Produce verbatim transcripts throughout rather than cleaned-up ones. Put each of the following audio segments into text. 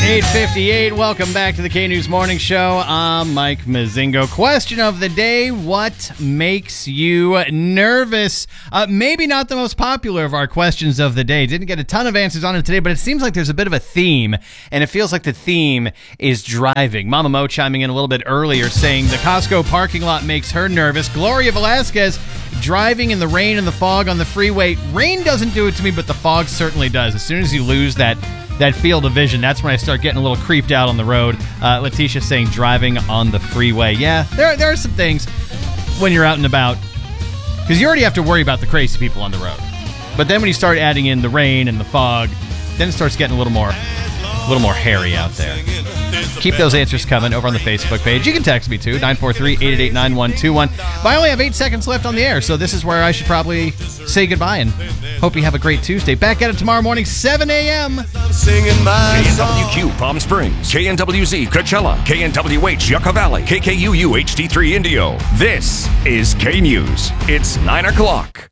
eight fifty-eight. Welcome back to the K-News Morning Show. I'm Mike Mazingo. Question of the day, what makes you nervous? Uh, maybe not the most popular of our questions of the day. Didn't get a ton of answers on it today, but it seems like there's a bit of a theme, and it feels like the theme is driving. Mama Mo chiming in a little bit earlier saying the Costco parking lot makes her nervous. Gloria Velasquez, driving in the rain and the fog on the freeway. Rain doesn't do it to me, but the fog certainly does. As soon as you lose that that field of vision, that's when I start getting a little creeped out on the road. Uh, Letitia saying driving on the freeway. Yeah, there, there are some things when you're out and about, because you already have to worry about the crazy people on the road. But then when you start adding in the rain and the fog, then it starts getting a little more, a little more hairy out there. Keep those answers coming over on the Facebook page. You can text me too, nine four three, eight eight eight, nine one two one. But I only have eight seconds left on the air, so this is where I should probably say goodbye and hope you have a great Tuesday. Back at it tomorrow morning, seven a.m. K N W Q Palm Springs, K N W Z Coachella, K N W H Yucca Valley, K K U U H D three Indio. This is K-News. It's nine o'clock.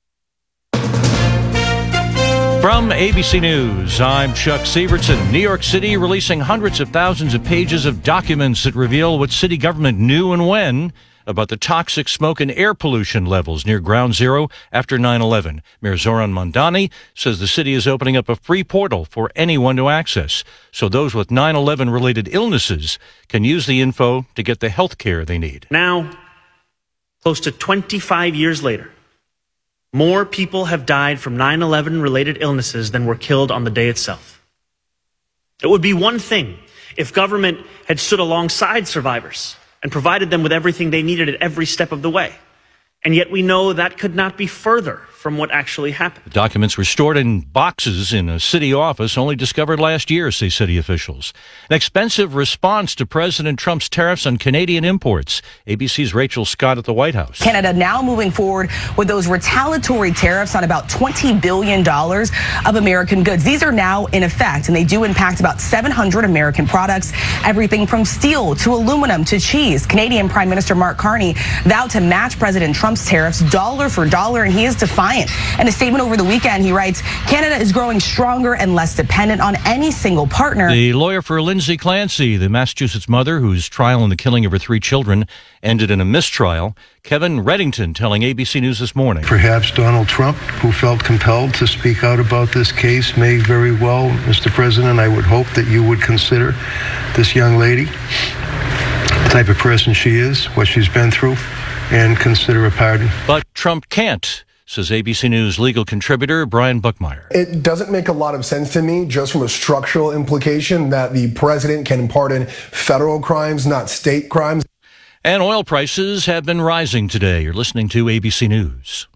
From A B C News, I'm Chuck Severson. New York City releasing hundreds of thousands of pages of documents that reveal what city government knew and when about the toxic smoke and air pollution levels near Ground Zero after nine eleven. Mayor Zoran Mondani says the city is opening up a free portal for anyone to access, so those with nine eleven related illnesses can use the info to get the health care they need. Now, close to twenty-five years later, more people have died from nine eleven related illnesses than were killed on the day itself. It would be one thing if government had stood alongside survivors and provided them with everything they needed at every step of the way. And yet we know that could not be further from what actually happened. The documents were stored in boxes in a city office, only discovered last year, say city officials. An expensive response to President Trump's tariffs on Canadian imports. A B C's Rachel Scott at the White House. Canada now moving forward with those retaliatory tariffs on about twenty billion dollars of American goods. These are now in effect, and they do impact about seven hundred American products, everything from steel to aluminum to cheese. Canadian Prime Minister Mark Carney vowed to match President Trump's tariffs dollar for dollar, and he is defiant. In a statement over the weekend, he writes, Canada is growing stronger and less dependent on any single partner. The lawyer for Lindsay Clancy, the Massachusetts mother whose trial in the killing of her three children ended in a mistrial, Kevin Reddington telling A B C News this morning. Perhaps Donald Trump, who felt compelled to speak out about this case, may very well, Mister President, I would hope that you would consider this young lady, the type of person she is, what she's been through, and consider a pardon. But Trump can't, says A B C News legal contributor Brian Buckmeyer. It doesn't make a lot of sense to me, just from a structural implication, that the president can pardon federal crimes, not state crimes. And oil prices have been rising today. You're listening to A B C News.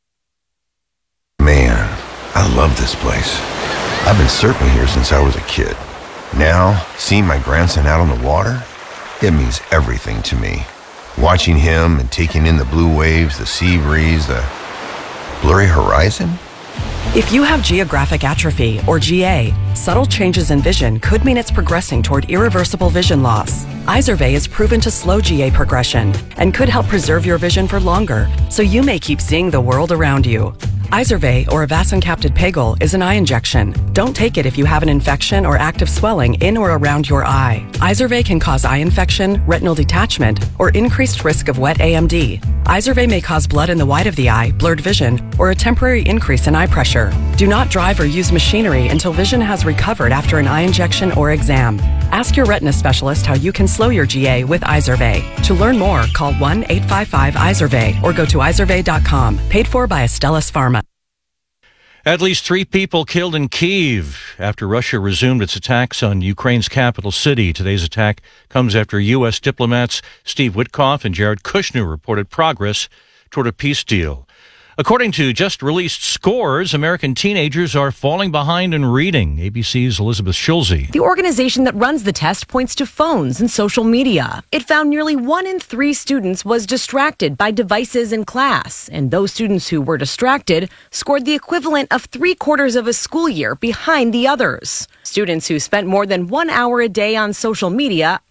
Man, I love this place. I've been surfing here since I was a kid. Now, seeing my grandson out on the water, it means everything to me. Watching him and taking in the blue waves, the sea breeze, the blurry horizon. If you have geographic atrophy, or G A, subtle changes in vision could mean it's progressing toward irreversible vision loss. Izervay is proven to slow G A progression and could help preserve your vision for longer, so you may keep seeing the world around you. Izervay, or avacincaptad pegol, is an eye injection. Don't take it if you have an infection or active swelling in or around your eye. Izervay can cause eye infection, retinal detachment, or increased risk of wet A M D. Izervay may cause blood in the white of the eye, blurred vision, or a temporary increase in eye pressure. Do not drive or use machinery until vision has recovered after an eye injection or exam. Ask your retina specialist how you can slow your G A with Izervay. To learn more, call one eight five five Izervay or go to izervay dot com. Paid for by Astellas Pharma. At least three people killed in Kyiv after Russia resumed its attacks on Ukraine's capital city. Today's attack comes after U S diplomats Steve Witkoff and Jared Kushner reported progress toward a peace deal. According to just-released scores, American teenagers are falling behind in reading. A B C's Elizabeth Schulze. The organization that runs the test points to phones and social media. It found nearly one in three students was distracted by devices in class, and those students who were distracted scored the equivalent of three quarters of a school year behind the others. Students who spent more than one hour a day on social media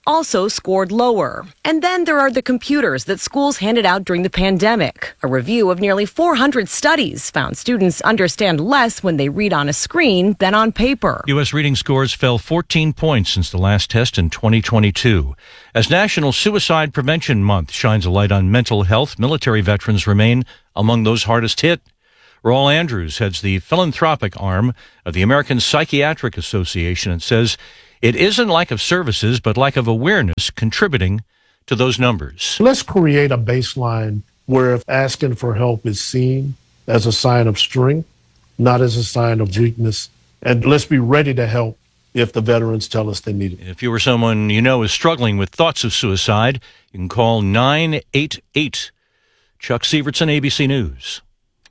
also scored lower. And then there are the computers that schools handed out during the pandemic. A review of nearly four hundred studies found students understand less when they read on a screen than on paper. U S reading scores fell fourteen points since the last test in twenty twenty-two. As National Suicide Prevention Month shines a light on mental health, military veterans remain among those hardest hit. Raul Andrews heads the philanthropic arm of the American Psychiatric Association and says it isn't lack of services, but lack of awareness contributing to those numbers. Let's create a baseline where if asking for help is seen as a sign of strength, not as a sign of weakness. And let's be ready to help if the veterans tell us they need it. If you or someone you know is struggling with thoughts of suicide, you can call nine eight eight. Chuck Severson, A B C News.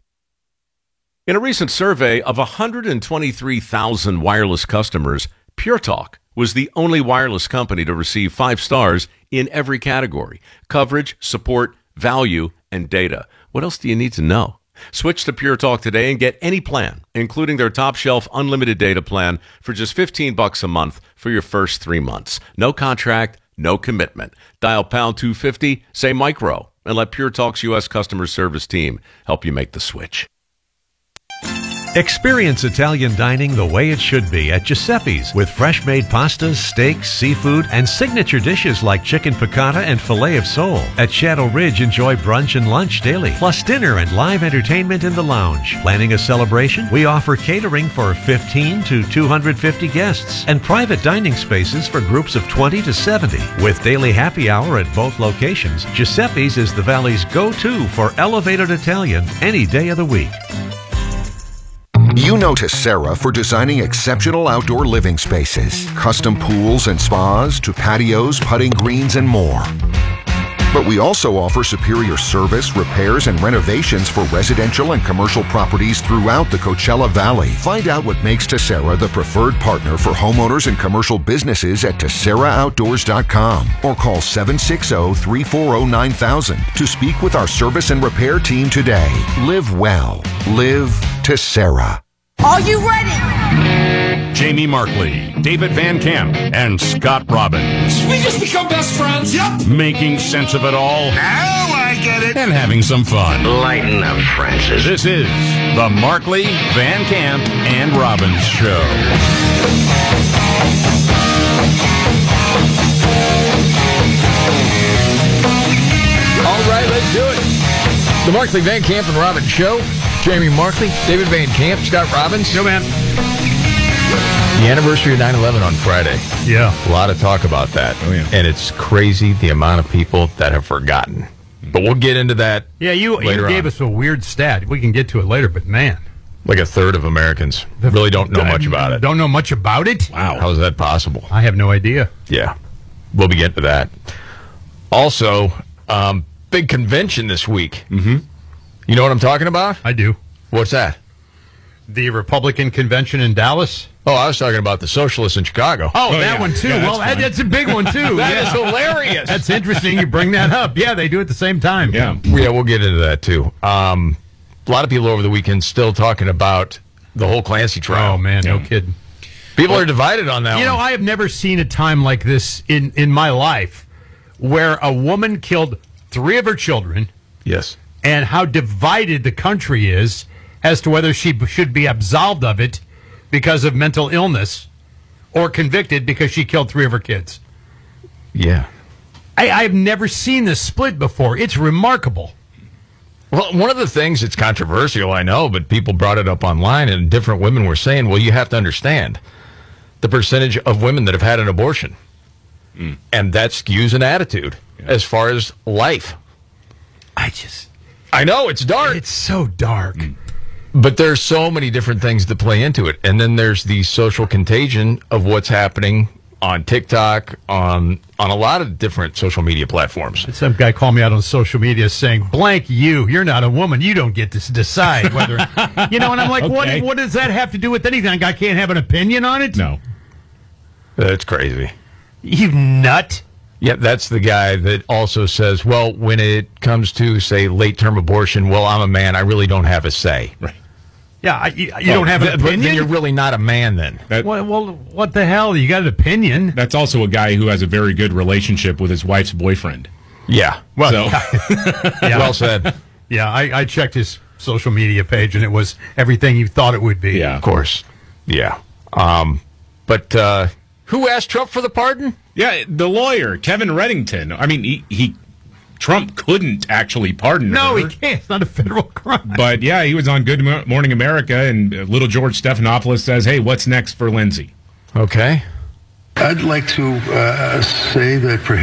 In a recent survey of one hundred twenty-three thousand wireless customers, Pure Talk was the only wireless company to receive five stars in every category: coverage, support, value, and data. What else do you need to know? Switch to Pure Talk today and get any plan, including their top shelf unlimited data plan for just fifteen bucks a month for your first three months. No contract, no commitment. Dial pound two fifty, say micro, and let Pure Talk's U S customer service team help you make the switch. Experience Italian dining the way it should be at Giuseppe's with fresh-made pastas, steaks, seafood, and signature dishes like chicken piccata and filet of sole. At Shadow Ridge, enjoy brunch and lunch daily, plus dinner and live entertainment in the lounge. Planning a celebration? We offer catering for fifteen to two hundred fifty guests and private dining spaces for groups of twenty to seventy. With daily happy hour at both locations, Giuseppe's is the Valley's go-to for elevated Italian any day of the week. You know Tessera for designing exceptional outdoor living spaces, custom pools and spas to patios, putting greens, and more. But we also offer superior service, repairs, and renovations for residential and commercial properties throughout the Coachella Valley. Find out what makes Tessera the preferred partner for homeowners and commercial businesses at Tessera Outdoors dot com or call seven six zero, three four zero, nine thousand to speak with our service and repair team today. Live well. Live Tessera. Are you ready? Jamie Markley, David Van Camp, and Scott Robbins. We just become best friends. Yep. Making sense of it all. Now I get it. And having some fun. Lighten up, Francis. This is the Markley, Van Camp, and Robbins Show. All right, let's do it. The Markley, Van Camp, and Robbins Show. Jamie Markley, David Van Camp, Scott Robbins. Yo, man. The anniversary of nine eleven on Friday. Yeah. A lot of talk about that. Oh, yeah. And it's crazy the amount of people that have forgotten. But we'll get into that Yeah, you, you gave on. us a weird stat. We can get to it later, but man. Like a third of Americans really don't know much about it. Don't know much about it? Wow. How is that possible? I have no idea. Yeah. We'll be getting to that. Also, um, big convention this week. Mm-hmm. You know what I'm talking about? I do. What's that? The Republican convention in Dallas? Oh, I was talking about the socialists in Chicago. Oh, oh that yeah. one too. Yeah, well, that's, that, that's a big one too. That yeah. is hilarious. That's interesting you bring that up. Yeah, they do at the same time. Yeah, yeah, we'll get into that too. Um, a lot of people over the weekend still talking about the whole Clancy trial. Oh man, yeah. no kidding. People well, are divided on that You one. know, I have never seen a time like this in, in my life where a woman killed three of her children. Yes. And how divided the country is as to whether she should be absolved of it because of mental illness or convicted because she killed three of her kids. Yeah. I, I've never seen this split before. It's remarkable. Well, one of the things that's controversial, I know, but people brought it up online, and different women were saying, well, you have to understand the percentage of women that have had an abortion. Mm. And that skews an attitude yeah. as far as life. I just... I know, it's dark. It's so dark. Mm. But there's so many different things that play into it. And then there's the social contagion of what's happening on TikTok, on on a lot of different social media platforms. Some guy called me out on social media saying, blank you, you're not a woman. You don't get to decide whether... you know, and I'm like, okay. what What does that have to do with anything? I can't have an opinion on it? No. That's crazy. You nut. Yeah, that's the guy that also says, well, when it comes to, say, late-term abortion, well, I'm a man. I really don't have a say. Right. Yeah, I, you, you Well, don't have an th- but opinion? Then you're really not a man then. That, well, well, what the hell? You got an opinion? That's also a guy who has a very good relationship with his wife's boyfriend. Yeah. Well, So- yeah. Well said. Yeah, I, I checked his social media page, and it was everything you thought it would be. Yeah. Of course. Yeah. Um, but uh, who asked Trump for the pardon? Yeah, the lawyer, Kevin Reddington. I mean, he, he Trump couldn't actually pardon No, her. he can't. It's not a federal crime. But yeah, he was on Good Mo- Morning America, and uh, little George Stephanopoulos says, hey, what's next for Lindsay? Okay. I'd like to uh, say that perhaps